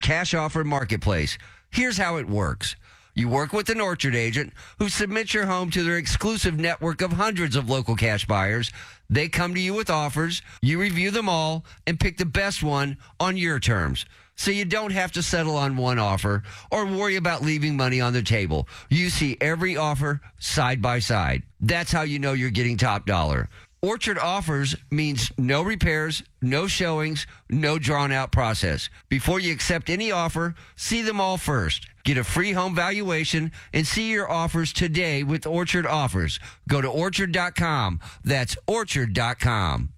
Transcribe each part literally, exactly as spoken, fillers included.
cash offer marketplace. Here's how it works. You work with an Orchard agent who submits your home to their exclusive network of hundreds of local cash buyers. They come to you with offers. You review them all and pick the best one on your terms. So you don't have to settle on one offer or worry about leaving money on the table. You see every offer side by side. That's how you know you're getting top dollar. Orchard offers means no repairs, no showings, no drawn-out process. Before you accept any offer, see them all first. Get a free home valuation and see your offers today with Orchard Offers. Go to orchard dot com. That's orchard dot com.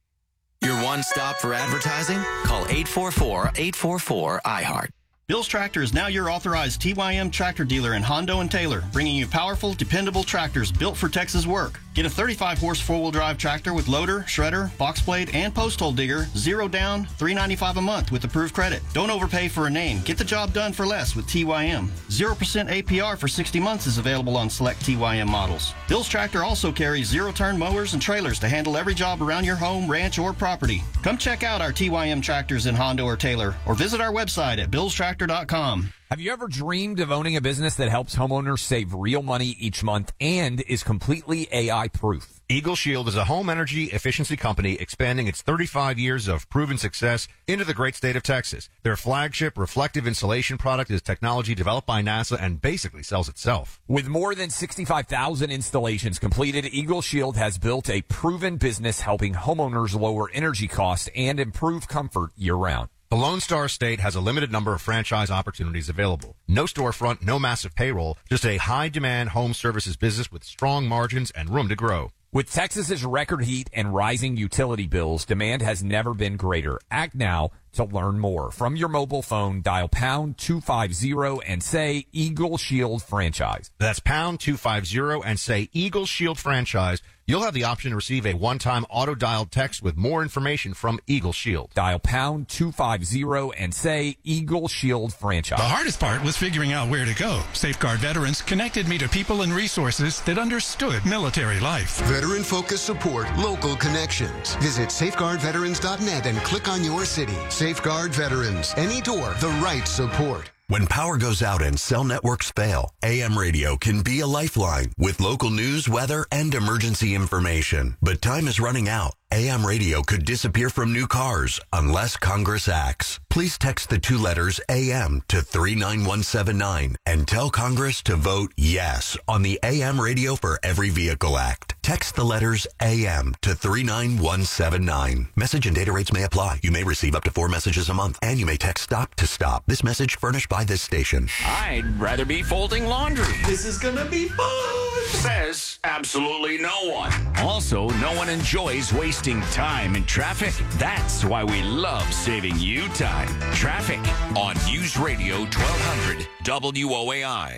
Your one stop for advertising? Call eight four four, eight four four, I heart. Bill's Tractor is now your authorized T Y M tractor dealer in Hondo and Taylor, bringing you powerful, dependable tractors built for Texas work. Get a thirty-five horse four-wheel drive tractor with loader, shredder, box blade, and post hole digger, zero down, three ninety-five a month with approved credit. Don't overpay for a name. Get the job done for less with T Y M. zero percent A P R for sixty months is available on select T Y M models. Bill's Tractor also carries zero-turn mowers and trailers to handle every job around your home, ranch, or property. Come check out our T Y M tractors in Hondo or Taylor, or visit our website at bills tractor dot com. Have you ever dreamed of owning a business that helps homeowners save real money each month and is completely A I-proof? Eagle Shield is a home energy efficiency company expanding its thirty-five years of proven success into the great state of Texas. Their flagship reflective insulation product is technology developed by NASA and basically sells itself. With more than sixty-five thousand installations completed, Eagle Shield has built a proven business helping homeowners lower energy costs and improve comfort year-round. The Lone Star State has a limited number of franchise opportunities available. No storefront, no massive payroll, just a high-demand home services business with strong margins and room to grow. With Texas's record heat and rising utility bills, demand has never been greater. Act now to learn more. From your mobile phone, dial pound two fifty and say Eagle Shield Franchise. That's pound two fifty and say Eagle Shield Franchise. You'll have the option to receive a one-time auto-dialed text with more information from Eagle Shield. Dial pound two fifty and say Eagle Shield Franchise. The hardest part was figuring out where to go. Safeguard Veterans connected me to people and resources that understood military life. Veteran-focused support, local connections. Visit safeguard veterans dot net and click on your city. Safeguard Veterans. Any door, the right support. When power goes out and cell networks fail, A M radio can be a lifeline with local news, weather, and emergency information. But time is running out. A M radio could disappear from new cars unless Congress acts. Please text the two letters A M to three nine one seven nine and tell Congress to vote yes on the A M Radio for Every Vehicle Act. Text the letters A M to three nine one seven nine. Message and data rates may apply. You may receive up to four messages a month, and you may text STOP to STOP. This message furnished by this station. I'd rather be folding laundry. This is gonna be fun. Says absolutely no one. Also, no one enjoys wasting time in traffic. That's why we love saving you time. Traffic on News Radio twelve hundred W O A I.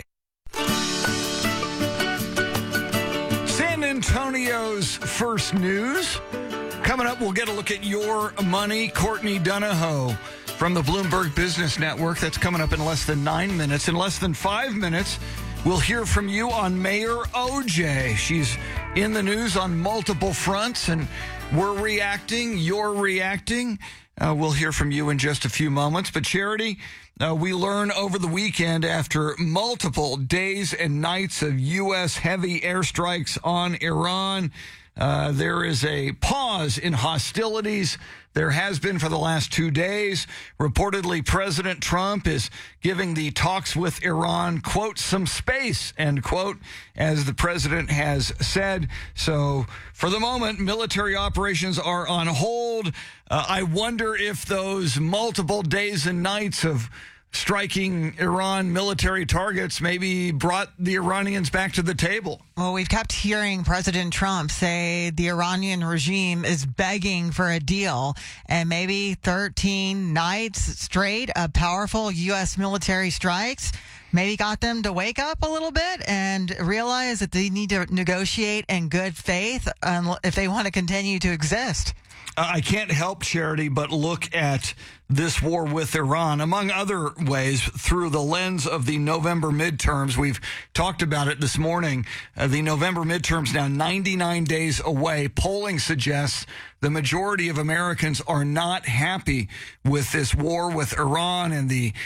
San Antonio's first news. Coming up, we'll get a look at your money. Courtney Donahoe from the Bloomberg Business Network. That's coming up in less than nine minutes. In less than five minutes, we'll hear from you on Mayor O J. She's in the news on multiple fronts, and we're reacting. You're reacting. Uh, we'll hear from you in just a few moments. But Charity, uh, we learn over the weekend after multiple days and nights of U S heavy airstrikes on Iran, uh, there is a pause in hostilities. There has been for the last two days. Reportedly, President Trump is giving the talks with Iran, quote, some space, end quote, as the president has said. So for the moment, military operations are on hold. Uh, I wonder if those multiple days and nights of striking Iran military targets maybe brought the Iranians back to the table. Well, we've kept hearing President Trump say the Iranian regime is begging for a deal, and maybe thirteen nights straight of powerful U S military strikes maybe got them to wake up a little bit and realize that they need to negotiate in good faith um, if they want to continue to exist. I can't help, Charity, but look at this war with Iran, among other ways, through the lens of the November midterms. We've talked about it this morning. Uh, the November midterms now ninety-nine days away. Polling suggests the majority of Americans are not happy with this war with Iran and the